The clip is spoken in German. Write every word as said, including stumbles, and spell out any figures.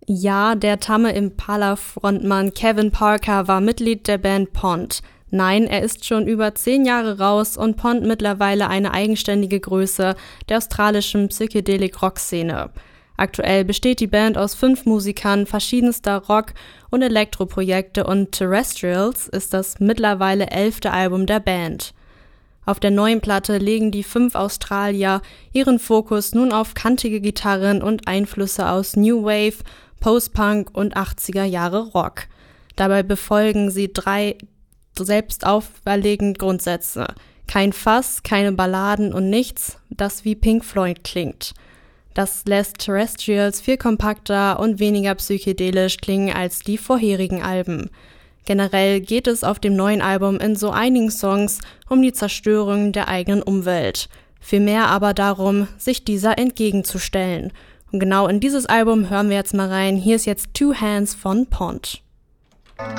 Ja, der Tame Impala-Frontmann Kevin Parker war Mitglied der Band Pond. Nein, er ist schon über zehn Jahre raus und Pond mittlerweile eine eigenständige Größe der australischen Psychedelic-Rock-Szene. Aktuell besteht die Band aus fünf Musikern verschiedenster Rock- und Elektroprojekte und Terrestrials ist das mittlerweile elfte Album der Band. Auf der neuen Platte legen die fünf Australier ihren Fokus nun auf kantige Gitarren und Einflüsse aus New Wave, Post-Punk und achtziger Jahre Rock. Dabei befolgen sie drei selbst auferlegende Grundsätze. Kein Fass, keine Balladen und nichts, das wie Pink Floyd klingt. Das lässt Terrestrials viel kompakter und weniger psychedelisch klingen als die vorherigen Alben. Generell geht es auf dem neuen Album in so einigen Songs um die Zerstörung der eigenen Umwelt. Vielmehr aber darum, sich dieser entgegenzustellen. Und genau in dieses Album hören wir jetzt mal rein. Hier ist jetzt Two Hands von Pond.